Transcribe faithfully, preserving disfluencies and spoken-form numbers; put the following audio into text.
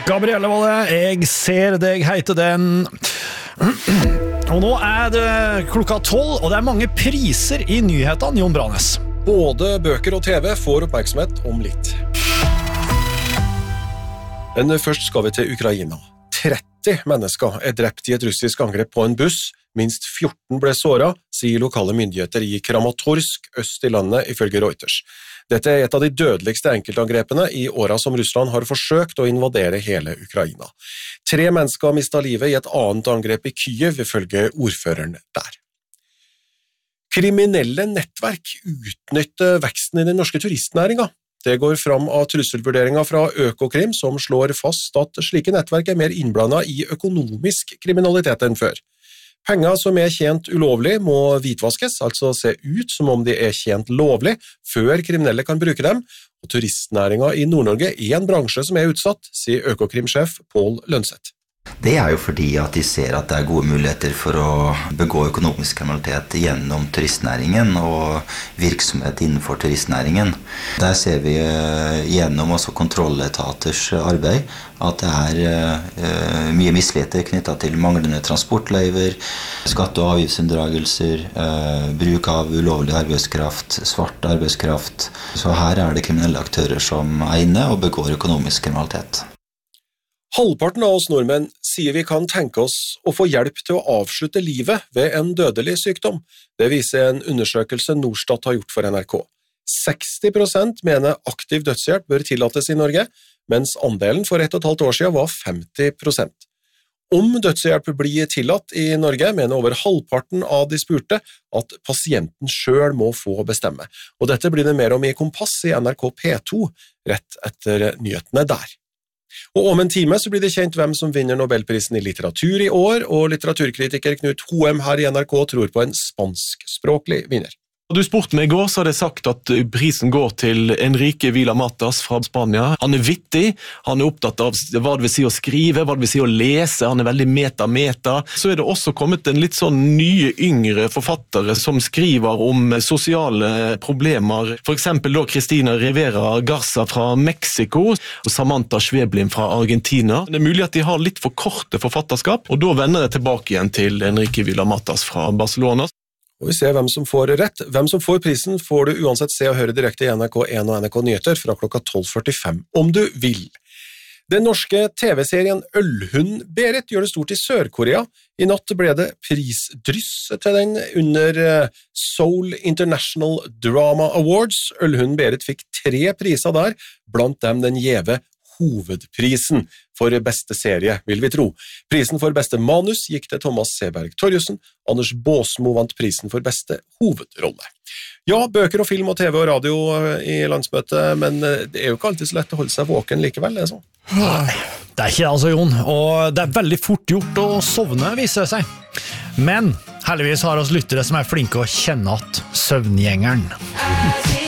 Gabrielle var det, jeg ser deg heite den. Og nå er det klokka tolv, og det er mange priser i nyhetene, Jon Branes. Både bøker og TV får oppmerksomhet om litt. Men først skal vi til Ukraina. tretti mennesker er drept i et russisk angrep på en buss. Minst fjorten ble såret, sier lokale myndigheter i Kramatorsk, øst i landet, ifølge Reuters. Dette er et av de dødeligste enkeltangrepene i årene som Russland har forsøkt å invadere hele Ukraina. Tre mennesker mistet livet i et annet angrep i Kyiv, ifølge ordføreren der. Kriminelle nettverk utnytter veksten i den norske turistnæringen. Det går fram av trusselvurderinger fra Økokrim, som slår fast at slike nettverk er mer innblandet i økonomisk kriminalitet enn før. Penger som er tjent ulovlig må hvitvaskes, altså se ut som om de er tjent lovlig, før kriminelle kan bruke dem, og turistnæringen i Nord-Norge er en bransje som er utsatt, sier Økokrim-sjef Pål Lønseth. Det er jo fordi at de ser at det er gode muligheter for å begå økonomisk kriminalitet gjennom turistnæringen og virksomhet innenfor turistnæringen. Der ser vi gjennom også kontrolletaters arbeid at det er mye misligheter knyttet til manglende transportløyver, skatte- og avgiftsunndragelser, bruk av ulovlig arbeidskraft, svart arbeidskraft. Så her er det kriminelle aktører som er inne og begår økonomisk kriminalitet. Halvparten av oss nordmenn sier vi kan tenke oss å få hjelp til å avslutte livet ved en dødelig sykdom. Det viser en undersøkelse Norstat har gjort for N R K. seksti prosent mener aktiv dødshjelp bør tillates i Norge, mens andelen for ett og et halvt år siden var femti prosent. Om dødshjelp blir tillatt i Norge, mener over halvparten av de spurte at pasienten selv må få bestemme. Og dette blir det mer om i Kompass i N R K P to, rett etter nyhetene der. Og om en time så blir det kjent hvem som vinner Nobelprisen i litteratur i år, og litteraturkritiker Knut Hoem her i N R K tror på en spanskspråklig vinner. Og du spurte meg i går, så hadde jeg sagt at prisen går til Enrique Vila-Matas fra Spania. Han er vittig, han er opptatt av hva det vil si å skrive, hva det vil si å lese, han er veldig meta-meta. Så er det også kommet en litt sånn nye, yngre forfattere som skriver om sosiale problemer. For eksempel da Cristina Rivera Garza fra Mexico, og Samantha Schweblin fra Argentina. Det er mulig at de har litt for korte forfatterskap, og da vender jeg tilbake igjen til Enrique Vila-Matas fra Barcelona. Og vi ser hvem som får rett. Hvem som får prisen får du uansett se og høre direkte i N R K en og N R K Nyheter fra klokka tolv førtifem, om du vil. Den norske T V-serien Ølhund Berit gjør det stort i Sør-Korea. I natt ble det prisdryss til den under Seoul International Drama Awards. Ølhund Berit fikk tre priser der, blant dem den gjeve hovedprisen for beste serie, vil vi tro. Prisen for beste manus gikk til Thomas Seberg Torjussen. Anders Båsmo vant prisen for beste hovedrolle. Ja, bøker og film og TV og radio i landsmøtet, men det er jo ikke alltid så lett å holde seg våken likevel, det er sånn. Nei, det er ikke det altså, Jon, og det er veldig fort gjort å sovne, viser det seg. Men heldigvis har oss lyttere som er flinke å kjenne at søvngjengeren.